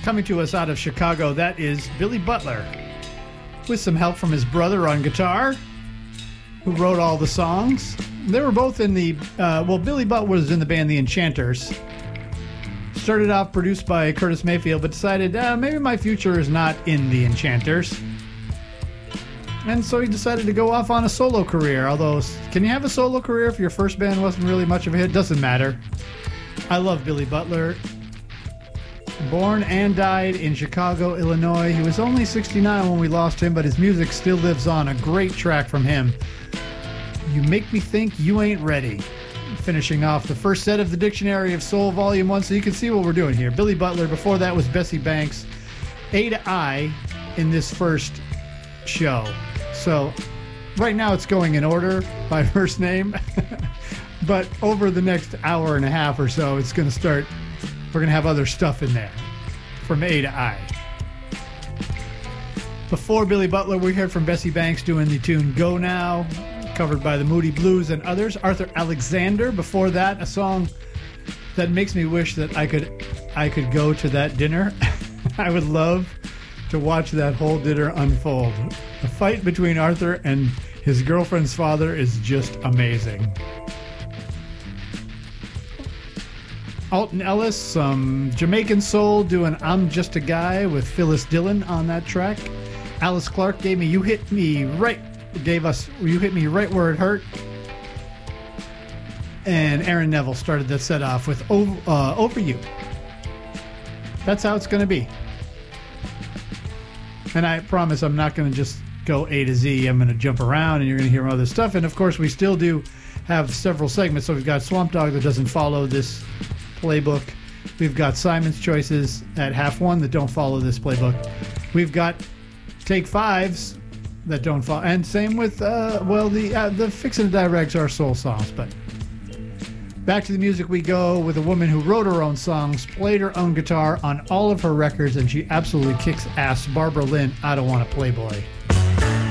Coming to us out of Chicago, that is Billy Butler, with some help from his brother on guitar, who wrote all the songs. They were both in the, Billy Butler was in the band The Enchanters. Started off produced by Curtis Mayfield, but decided, maybe my future is not in The Enchanters. And so he decided to go off on a solo career. Although, can you have a solo career if your first band wasn't really much of a hit? Doesn't matter. I love Billy Butler. Born and died in Chicago, Illinois. He was only 69 when we lost him, but his music still lives on. A great track from him. You Make Me Think You Ain't Ready. Finishing off the first set of the Dictionary of Soul Volume 1, so you can see what we're doing here. Billy Butler. Before that was Bessie Banks. A to I in this first show. So right now it's going in order by first name. But over the next hour and a half or so, it's going to start... We're going to have other stuff in there from A to I. Before Billy Butler, we heard from Bessie Banks doing the tune Go Now, covered by the Moody Blues and others. Arthur Alexander, before that, a song that makes me wish that I could go to that dinner. I would love to watch that whole dinner unfold. The fight between Arthur and his girlfriend's father is just amazing. Alton Ellis, some Jamaican soul doing I'm Just a Guy with Phyllis Dillon on that track. Alice Clark gave me You Hit Me Right Where It Hurt. And Aaron Neville started that set off with Over You. That's how it's going to be. And I promise I'm not going to just go A to Z. I'm going to jump around and you're going to hear other stuff. And of course we still do have several segments. So we've got Swamp Dogg that doesn't follow this playbook. We've got Simon's Choices at half one that don't follow this playbook. We've got Take Fives that don't follow, and same with the Fixin' to Die Rags are soul songs. But back to the music we go with a woman who wrote her own songs, played her own guitar on all of her records, and she absolutely kicks ass. Barbara Lynn, I Don't Want a Playboy.